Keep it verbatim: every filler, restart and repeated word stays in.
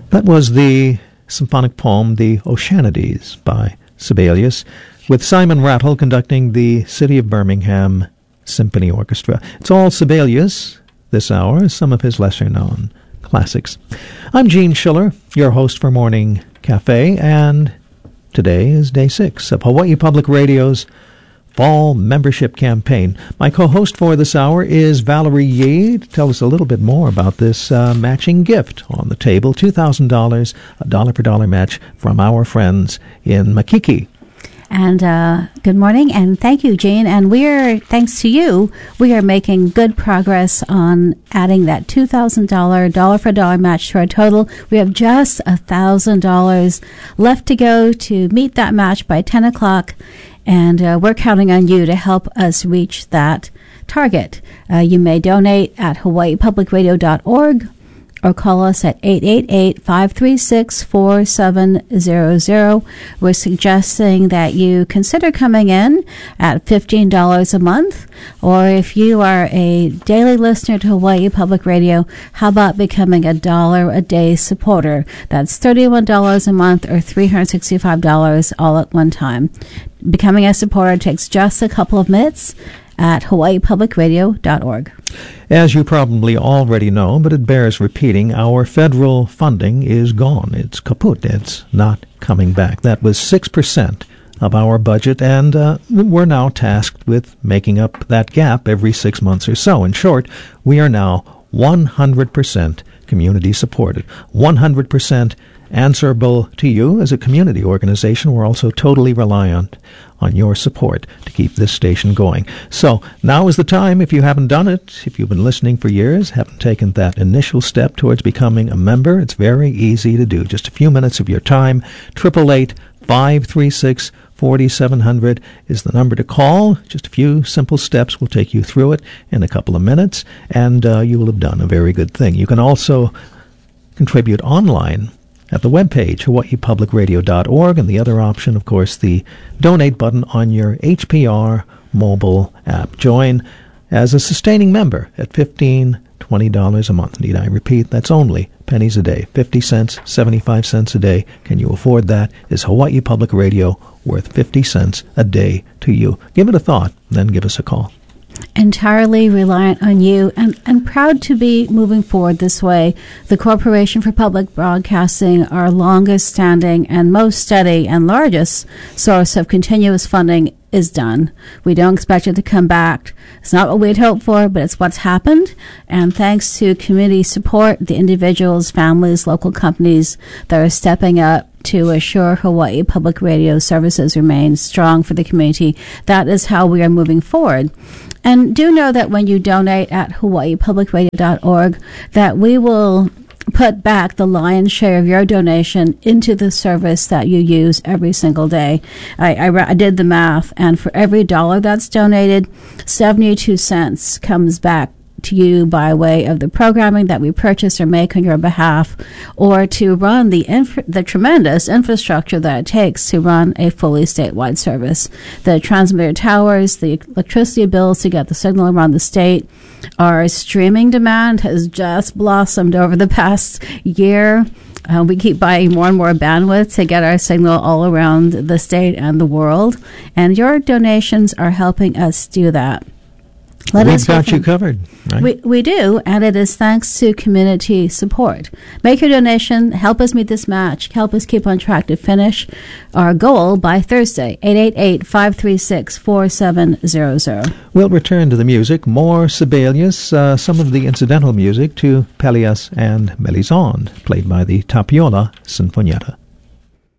That was the symphonic poem, The Oceanides, by Sibelius, with Simon Rattle conducting the City of Birmingham Symphony Orchestra. It's all Sibelius this hour, some of his lesser-known classics. I'm Gene Schiller, your host for Morning Cafe, and today is day six of Hawaii Public Radio's Fall Membership Campaign. My co-host for this hour is Valerie Yee to tell us a little bit more about this uh, matching gift on the table, two thousand dollars, a dollar-per-dollar match from our friends in Makiki. And uh, good morning, and thank you, Jane. And we are, thanks to you, we are making good progress on adding that two thousand dollars dollar-for-dollar match to our total. We have just one thousand dollars left to go to meet that match by ten o'clock, and uh, we're counting on you to help us reach that target. Uh, you may donate at hawaii public radio dot org or call us at eight eight eight, five three six, four seven zero zero. We're suggesting that you consider coming in at fifteen dollars a month, or if you are a daily listener to Hawaii Public Radio, how about becoming a dollar a day supporter? That's thirty-one dollars a month or three hundred sixty-five dollars all at one time. Becoming a supporter takes just a couple of minutes at hawaii public radio dot org. As you probably already know, but it bears repeating, our federal funding is gone. It's kaput. It's not coming back. That was six percent of our budget, and uh, we're now tasked with making up that gap every six months or so. In short, we are now one hundred percent community supported, one hundred percent answerable to you as a community organization. We're also totally reliant on your support to keep this station going. So now is the time, if you haven't done it, if you've been listening for years, haven't taken that initial step towards becoming a member, it's very easy to do. Just a few minutes of your time. eight eight eight, five three six, four seven zero zero is the number to call. Just a few simple steps will take you through it in a couple of minutes, and uh, you will have done a very good thing. You can also contribute online at the webpage, hawaii public radio dot org, and the other option, of course, the donate button on your H P R mobile app. Join as a sustaining member at fifteen dollars, twenty dollars a month. Need I repeat? That's only pennies a day, fifty cents, seventy-five cents a day. Can you afford that? Is Hawaii Public Radio worth fifty cents a day to you? Give it a thought, then give us a call. Entirely reliant on you, and, and proud to be moving forward this way. The Corporation for Public Broadcasting, our longest standing and most steady and largest source of continuous funding, is done. We don't expect it to come back. It's not what we'd hoped for, but it's what's happened. And thanks to community support, the individuals, families, local companies that are stepping up to assure Hawaii Public Radio services remain strong for the community, that is how we are moving forward. And do know that when you donate at hawaii public radio dot org, that we will put back the lion's share of your donation into the service that you use every single day. I, I, I did the math, and for every dollar that's donated, seventy-two cents comes back to you by way of the programming that we purchase or make on your behalf, or to run the inf- the tremendous infrastructure that it takes to run a fully statewide service. The transmitter towers, the electricity bills to get the signal around the state. Our streaming demand has just blossomed over the past year. Uh, we keep buying more and more bandwidth to get our signal all around the state and the world, and your donations are helping us do that. Let We've us got you covered, right? We, we do, and it is thanks to community support. Make your donation, help us meet this match, help us keep on track to finish our goal by Thursday, eight eight eight, five three six, four seven zero zero. We'll return to the music, more Sibelius, uh, some of the incidental music to Pelléas and Mélisande, played by the Tapiola Sinfonietta.